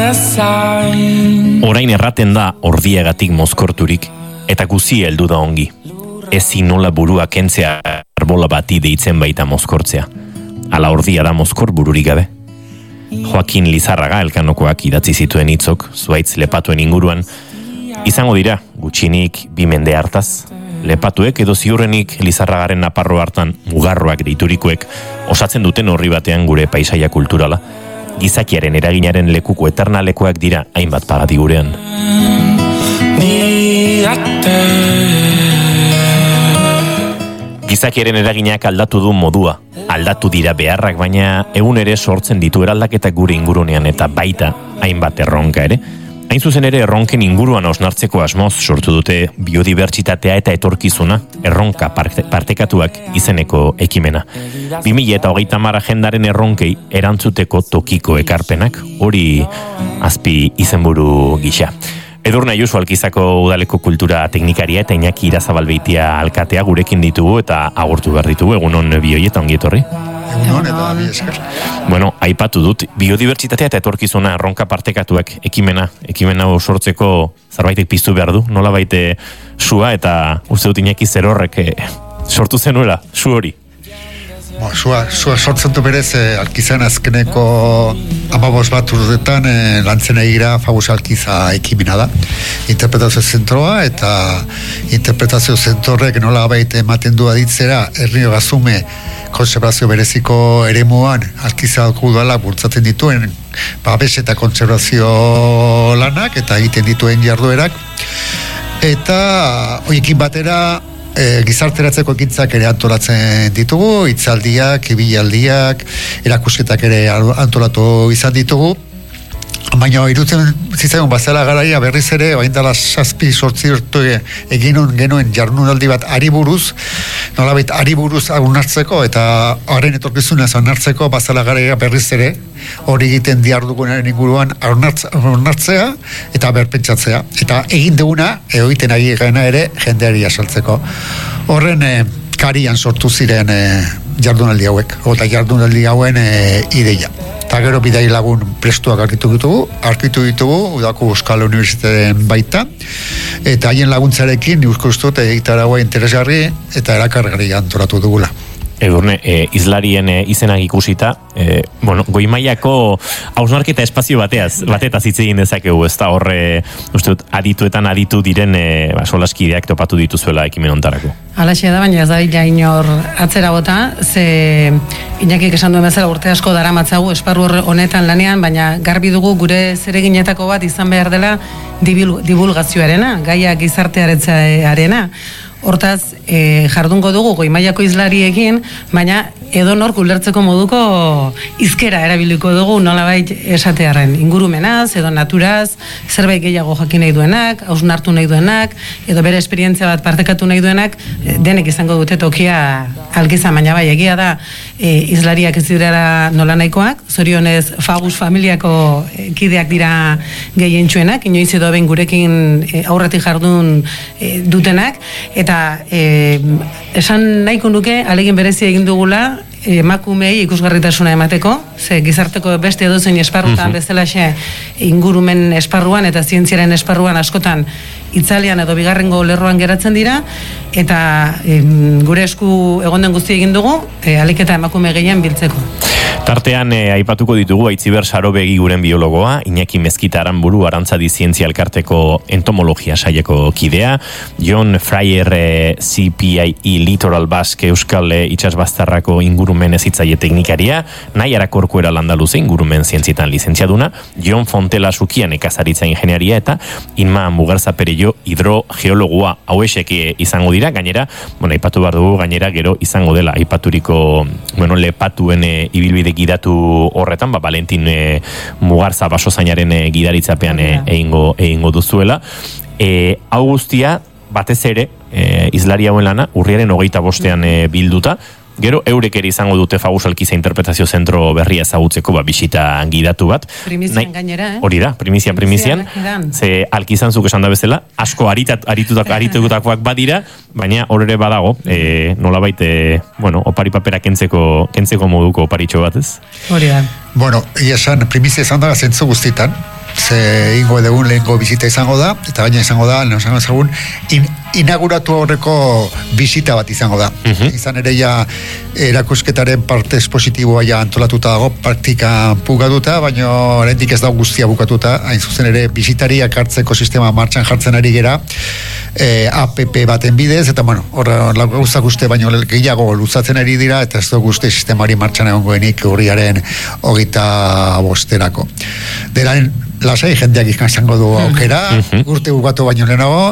Orain erraten da ordiagatik mozkorturik, eta guzi heldu da ongi. Ezin nola burua kentzea arbola bati deitzen baita mozkortzea. Ala ordia da mozkor bururik gabe. Joakin Lizarraga Elkanokoak idatzi zituen hitzok, zuaitz lepatuen inguruan, izango dira, gutxinik 2 mende hartaz, lepatuek edo ziurrenik Lizarragaren naparro hartan mugarroak deiturikoek osatzen duten horri batean gure paisaia kulturala. Gizakiaren eraginaren lekuko eternalekoak dira hainbat pagati gurean. Gizakiaren eraginak aldatu du modua, aldatu dira beharrak, baina egun ere sortzen ditu eraldaketak gure ingurunean eta baita hainbat erronka ere. Hain zuzen ere erronken inguruan osnartzeko asmoz sortu dute biodibertsitatea eta etorkizuna, erronka partekatuak izeneko ekimena. 2030 agendaren erronkei erantzuteko tokiko ekarpenak, hori azpi izenburu gisa. Edurne Ayuso Alkizako udaleko kultura teknikaria eta Iñaki Irazabalbeitia alkatea gurekin ditugu eta agurtu behar ditugu, egunon bioi eta ongi etorri. Egunon eta bi esker. Bueno, aipatu dut, biodibertsitatea eta etorkizuna erronka partekatuak ekimena sortzeko zerbaitek piztu behar du, nola baite sua eta uste dut Iñaki zer horrek sortu zenuela, su hori. Sua sortzen du berez Alkizan azkeneko 15 bat urtetan lantzen egira Fabus Alkiza ekimena da. Interpretazio zentroa eta interpretazio zentorrek nola baita ematen du aditzera Herrio Gazume konservazio bereziko eremuan Alkizako udala bultzatzen dituen babes eta konservazio lanak eta egiten dituen jarduerak eta horiekin batera gizarteratzeko ekintzak ere antolatzen ditugu, hitzaldiak, ibilaldiak, erakusketak ere antolatu izan ditugu. Baina irutzen zitzaigun bazela garaia berriz ere, baindala 7-8 urte egin genuen jardunaldi bat ari buruz, nolabait ari buruz onartzeko eta haren etorkizunaz onartzeko bazela garaia berriz ere, hori egiten diardugunaren inguruan onartzea eta berpentsatzea. Eta egin duguna, egiten ari gana ere, jendeari asaltzeko. Horren karian sortu ziren jardunaldi hauek, eta jardunaldi hauen ideia. Eta gero bidai lagun prestuak arkitu ditugu, udako Euskal Unibertsitateen baita, eta haien laguntzarekin uste dut egitaragoa interesgarri eta erakargarri antolatu dugula. Edurne, izlarien izenak ikusita, goi-mailako hausnarketa espazio batetaz hitz egin dezakegu, ez da horre, uste dut, adituetan aditu diren solaskideak topatu dituzuela ekimen hontarako. Alaxia da, baina ez da ja inor atzera bota, ze Iñakik esan duen bezala urte asko daramatzagu esparru honetan lanean, baina garbi dugu gure zereginetako bat izan behar dela divulgazioarena, gaia gizartearetzearena. Hortaz, jardungo dugu goi-mailako izlariekin, baina edonork ulertzeko moduko hizkera erabiliko dugu nolabait esatearren ingurumenaz, edo naturaz, zerbait gehiago jakin nahi duenak, hausnartu nahi duenak, edo bere esperientzia bat partekatu nahi duenak, denek izango dute tokia Alkiza, baina bai, egia da izlariak ez direla nola nahikoak, zorionez Fabus familiako kideak dira gehientsuenak, inoiz edo behin gurekin aurretik jardun dutenak, eta esan nahiko nuke, alegin berezi egin dugula, emakumei ikusgarritasuna emateko, ze gizarteko beste edozein esparrutan bezalaxe ingurumen esparruan eta zientziaren esparruan askotan itzalean edo bigarrengo lerroan geratzen dira, eta gure esku egonden guzti egin dugu, aliketa emakume gehien biltzeko. Tartean aipatuko ditugu Aitziber Sarobegi guren biologoa, Iñaki Mezkita Aranburu Arantzadi Zientzia Elkarteko entomologia saieko kidea, John Fryer CPIE Littoral Basque Euskal Itsasbazterrako ingurumen hezitzaile teknikaria, Naiara Corcuera Landaluze ingurumen zientzietan lizentziaduna, Jon Fontela Sukian nekazaritza ingenieria eta Inma Mugarza Perello hidrogeologoa. Hauexek izango dira, gainera, aipatu behar dugu, gainera gero izango dela aipaturiko, lepatuen ibilbide gidatu horretan, Valentin Mugarza basozainaren gidaritzapean egingo duzuela. Hau guztia, batez ere, izlari hauen lana, urriaren 25 bilduta, gero eurek ere izango dute Fabus Alkiza interpretazio zentro berria ezagutzeko bisita gidatu bat. Primizian gainera, Hori da, primizian. Ze Alkizan zuk esan da bezala, asko aritutakoak badira, baina hor ere badago, nolabait, opari papera kentzeko moduko oparitxo bat ez? Hori da. Bueno, esan primizia izan da zentzu guztitan, ze ingo dugun lehenko bizita izango da, eta gaina izango da, inauguratu horreko bizita bat izango da. Izan ere ja erakusketaren parte espositiboa ja antolatuta dago, praktika bukatuta, baina oraindik ez da guztia bukatuta, hain zuzen ere bizitariak hartzeko sistema martxan jartzen ari gera, APP baten bidez, eta bueno, horra gauzak uste baino gehiago luzatzen ari dira, eta ez dugu uste sistemari martxan egongoenik urriaren 25erako. Delaen, lasai jendeak izango du aukera, urte bukatu baino lehenago,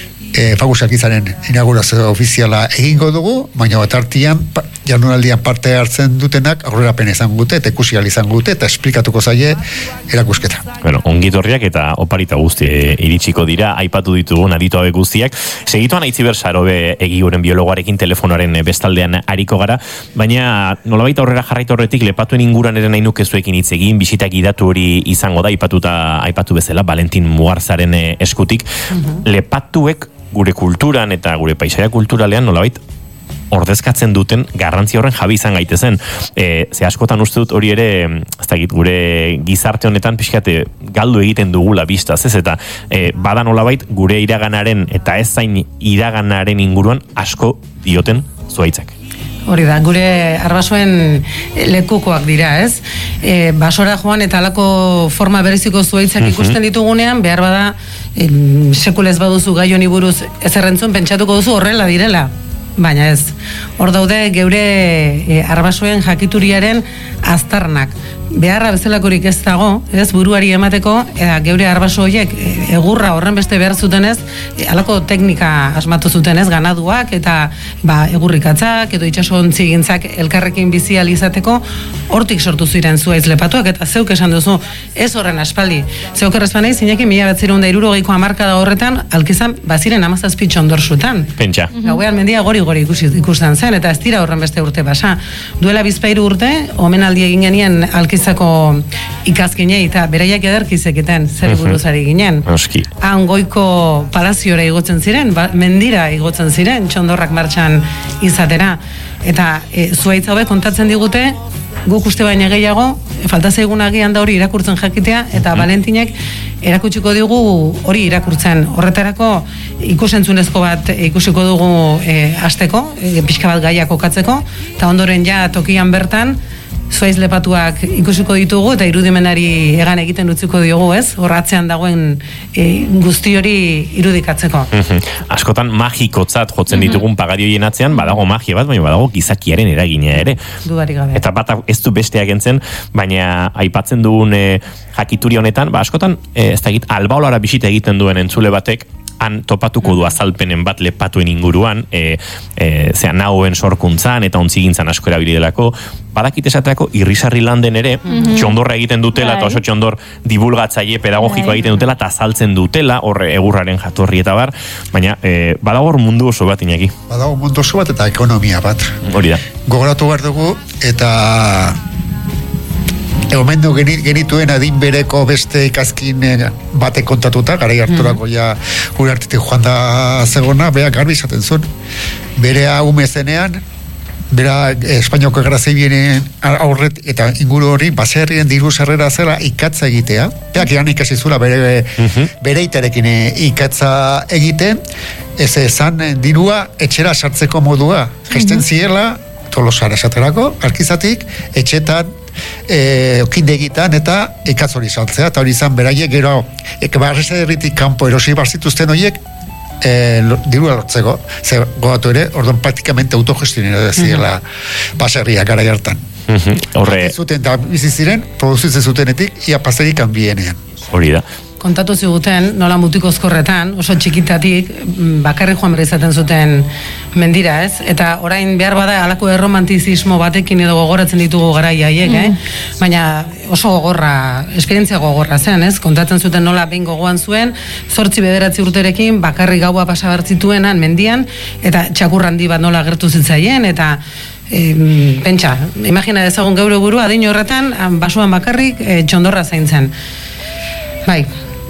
Fagusak izaren inaugurazio ofiziala egingo dugu, baina tartian jardunaldian parte hartzen dutenak aurrerapen izango dute, eta ikusi ahal izango dute, eta esplikatuko zaie erakusketa. Bueno, ongitorriak eta oparita guzti iritsiko dira, aipatu ditugun aditu hauek guztiak. Segituan Aitziber Sarobe Egiguren biologoarekin telefonoaren bestaldean ariko gara, baina nolabait aurrera jarraitu horretik lepatuen inguruan ere nahi nuke zuekin hitz egin, bisitak gidatu hori izango da, aipatu bezala, Valentin Mugarzaren eskutik. Lepatuek gure kulturan eta gure paisaia kulturalean nolabait ordezkatzen duten garrantzi horren jabi izan gaitezen. Ze askotan uste dut hori ere, ez dakit, gure gizarte honetan pixkate galdu egiten dugula bistaz, ez? Eta bada nolabait gure iraganaren eta ez zain iraganaren inguruan asko dioten zuaitzak. Hori da, gure arbasoen lekukoak dira, ez? Basora joan eta alako forma bereziko zuaitzak ikusten ditugunean, behar bada sekulez baduzu gai honi buruz ezerrentzun pentsatuko duzu horrela direla. Baina ez, hor daude geure arbasoen jakituriaren aztarnak. Beharra bezalakorik ez dago, ez, buruari emateko, geure arbaso horiek egurra horren beste behar zutenez, halako teknika asmatu zutenez, ganaduak eta egurrikatzak edo itxasontzi gintzak elkarrekin bizi ahal izateko, hortik sortu ziren zuaitz lepatuak, eta zeuk esan duzu, ez horren aspaldi. Zeuk errezpanei, zinekin 1960ko hamarkada horretan, alkizan, baziren 17 txondorsutan. Pentsa. Gauean mendia gori ikusten zen, eta ez dira horren beste urte basa. Duela 2 urte, omenaldi egin genien alkizako ikazkinei, eta beraiak ederkizeketen zer buruzari ginen. Oski. Han goiko palaziora igotzen ziren, mendira igotzen ziren, txondorrak martxan izatera. Eta zuaitz hauek kontatzen digute, guk uste baina gehiago, falta zaigun agian da hori irakurtzen jakitea, eta Valentinek erakutsiko digu hori irakurtzen. Horretarako ikusentzunezko bat ikusiko dugu hasteko, pixka bat gaia kokatzeko, eta ondoren ja tokian bertan, zuaiz lepatuak ikusiko ditugu eta irudimenari egan egiten utziko diogu, ez? Horratzean dagoen guzti hori irudikatzeko. Askotan magikotzat jotzen ditugun pagadioien atzean, badago magia bat, baina badago gizakiaren eragina ere. Dudarik gabe. Eta bat ez du besteak entzen, baina aipatzen dugun jakituri honetan, askotan, ez da egit, albaolara bisita egiten duen entzule batek, han topatuko du azalpenen bat lepatuen inguruan, nauen sorkuntzan eta ontzigintzan asko erabilidelako, badakit esateako irrisarri landen ere, txondorra egiten dutela, eta oso txondor divulgatzaile pedagogikoa egiten dutela, eta azaltzen dutela, horre egurraren jatorri eta bar, baina badago mundu oso bat, Iñaki. Badago mundu oso bat eta ekonomia bat. Hori da. Gogoratu behar dugu, eta omendu genituen adin bereko beste ikazkin batek kontatuta, garai harturako ja gure artetik joan da zegona, berak garbi izaten zuen. Berea ume zenean, bera Espainiako Gerra Zibilen aurret eta inguru hori baserrien diru sarrera zela ikatza egitea. Berak egan ikasi zula bere itarekin ikatza egiten, ez ezan dirua etxera sartzeko modua. Gesten ziela, Tolosara esaterako, arkizatik, etxetan, okindegitan eta ikatzori saltzea, eta hori izan beraiek gero barrese herritik kanpo erosi barzituzten horiek dirua lortzeko, ze gogatu ere orduan praktikamente autogestionera ziela baserriak gara hartan. Zuten eta bizi ziren produzitzen zutenetik ia paserik hanbienean. Hori da. Kontatu ziguten, nola mutikozkorretan, oso txikitatik, bakarri joan bera izaten zuten mendira, ez? Eta orain behar bada halako erromantizismo batekin edo gogoratzen ditugu garai haiek, baina oso gogorra, esperientzia gogorra zen, ez? Kontatzen zuten nola behin gogoan zuen, 8-9 urterekin, bakarri gaua pasabartzituenan mendian, eta txakur handi bat nola gertu zitzaien, eta pentsa, imagina dezagun geure burua, adin horretan, basuan bakarrik txondorra zaintzen. Bai,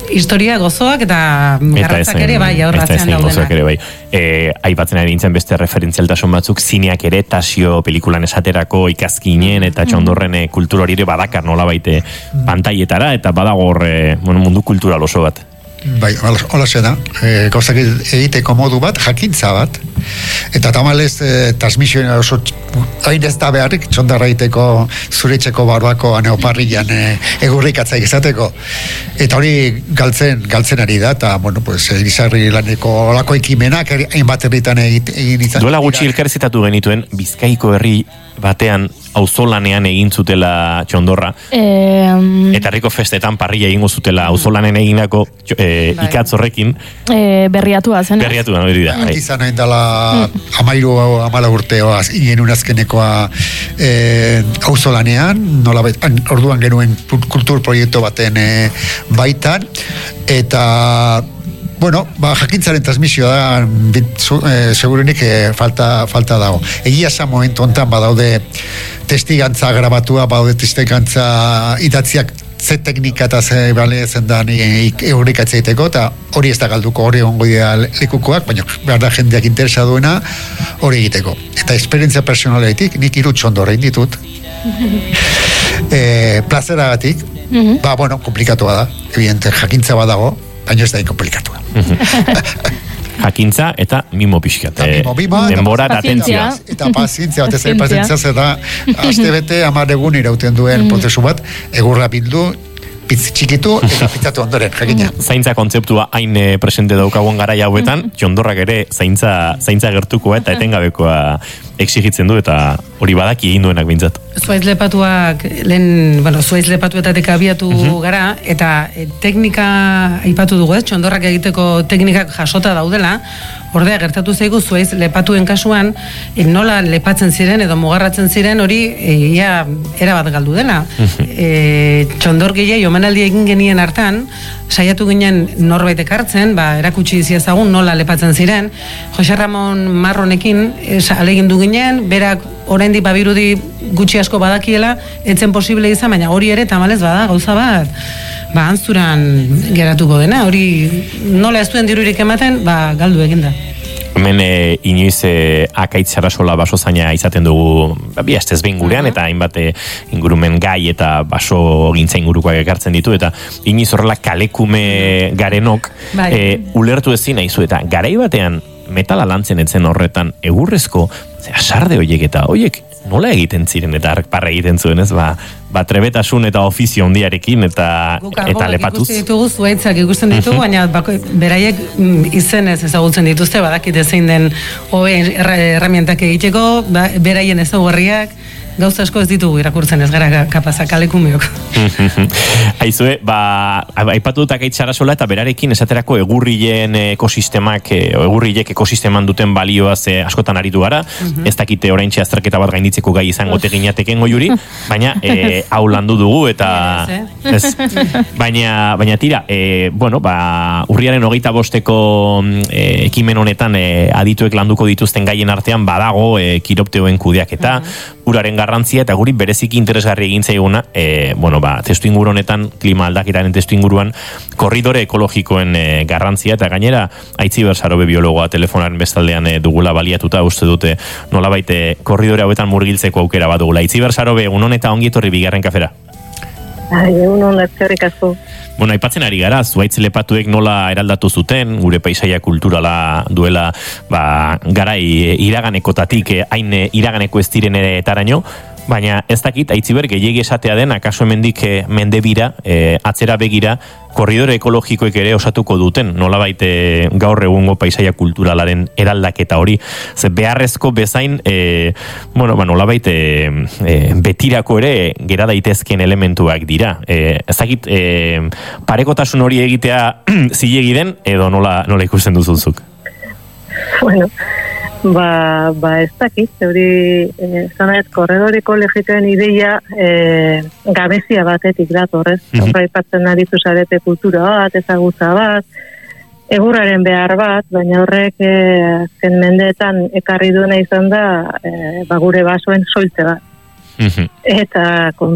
historia gozoak eta garratzak ere bai aurratzean daudenak. Aipatzen ari nintzen beste referentzialtasun batzuk, zineak ere Tasio pelikulan esaterako ikazkinen eta txondorren kultura hori ere badakar nolabait pantailetara eta badago hor mundu kultural oso bat. Bai, hola zena, gauzak egiteko modu bat, jakintza bat, eta tamalez transmisioen oso hain ez da beharrik, txondarra egiteko zuretxeko barroako aneoparrian egurrikatzaik izateko, eta hori galtzen ari da, eta, bueno, pues, Elizarri laneko olako ekimenak hainbat herritan egin izan. Duela gutxi elkarrizitatu genituen, Bizkaiko herri batean auzolanean egin zutela txondorra, eta herriko festetan parrilla egingo zutela auzolanen egindako ikatz horrekin. Berriatua zen. Berriatua, hori da. Izan hain dela 13 urteoa genuen azkenekoa auzolanean, orduan genuen kultur proiektu baten baitan, eta bueno, jakintzaren transmisioa da, segurunik falta dago. Egia esan momentu honetan badaude testigantza grabatua, badaude testigantza idatziak ze teknika eta ze balezen da eurrikatzea egiteko, eta hori ez da galduko, hori ongo dira lekukoak, baina behar da jendeak interesa duena hori egiteko. Eta esperientzia personaletik, nik 3 txondorra inditut, plazeragatik, bueno, komplikatua da, evidente, jakintza badago, baina ez da inkomplikatua. Jakintza eta mimo pixkat. Denbora eta atentzia. Eta pazientzia, batez ere pazientzia zer da, aste bete 10 egun irauten duen prozesu bat, egurra bildu, pitz txikitu eta pitzatu ondoren, jakina. Zaintza kontzeptua hain presente daukagun garaia hauetan, txondorrak ere zaintza gertukoa eta etengabekoa exigitzen du, eta hori badaki egin duenak bintzat. Zuaitz lepatuak, zuaitz lepatuetatik abiatu gara, eta teknika aipatu dugu, txondorrak egiteko teknikak jasota daudela, ordea gertatu zaigu zuaitz lepatuen kasuan, nola lepatzen ziren edo mugarratzen ziren hori erabat galdu dela. Txondor gehiago omenaldi egin genien hartan, saiatu ginen norbait ekartzen, erakutsi ziezagun nola lepatzen ziren. Jose Ramon Marronekin alegindu ginen, berak oraindik babirudi gutxi asko badakiela, etzen posible izan, baina hori ere tamalez bada gauza bat, antzuran geratuko dena, hori nola ez duen dirurik ematen, galdu eginda. Hemen inoiz Akaitz Sarasola basozaina izaten dugu bi astez behin gurean, eta hainbat ingurumen gai eta baso gintza ingurukoak ekartzen ditu, eta inoiz horrela kalekume garenok ulertu ezin aizu, eta garai batean metala lantzen etzen horretan egurrezko sarde horiek eta horiek nola egiten ziren eta parra egiten zuen, ez? Trebetasun eta ofizio handiarekin eta lepatuz. Ikusten ditugu, zuaitzak ikusten ditugu, baina beraiek izenez ezagutzen dituzte, badakite zein den erramientak egiteko, beraien ezaugarriak, gauza asko ez ditugu irakurtzen, ez gara kapazak kalekumeok. Aizue, aipatu dut Akaitz Sarasola eta berarekin esaterako egurrilen ekosistemak, egurrilek ekosisteman duten balioaz askotan aritu gara, ez dakite oraintxe azterketa bat gainditzeko gai izango teginateken goiuri, baina hau landu dugu eta baina tira, urriaren 25 ekimen honetan adituek landuko dituzten gaien artean badago kiropteoen kudeaketa, uraren garrantzia, eta guri bereziki interesgarri egin zaiguna, testu inguru honetan, klima aldaketaren testu inguruan, korridore ekologikoen garrantzia, eta gainera Aitziber Sarobe biologoa telefonaren bestaldean dugula baliatuta, uste dute nolabait korridore hauetan murgiltzeko aukera bat dugula. Aitziber Sarobe, egun honeta ongi etorri bigarren kafera. Egun hon, ezkerrik asko. Aipatzen ari gara, zuaitz lepatuek nola eraldatu zuten, gure paisaia kulturala duela garai iraganekotatik, hain iraganeko ez diren ere etaraino, baina ez dakit, Aitziber, gehiegi esatea den, akaso hemendik mendebira, atzera begira, korridore ekologikoek ere osatuko duten, nolabait gaur egungo paisaia kulturalaren eraldaketa hori, ze beharrezko bezain, nolabait betirako ere gera daitezken elementuak dira. Ez dakit, parekotasun hori egitea zilegi den, edo nola ikusten duzuzuk? Ez dakit, hori korredore ekologikoen ideia gabezia batetik datorrez. Horra ipatzen aritu zarete kultura bat, ezagutza bat, egurraren behar bat, baina horrek azken mendeetan ekarri duena izan da gure basoen soiltze bat. Eta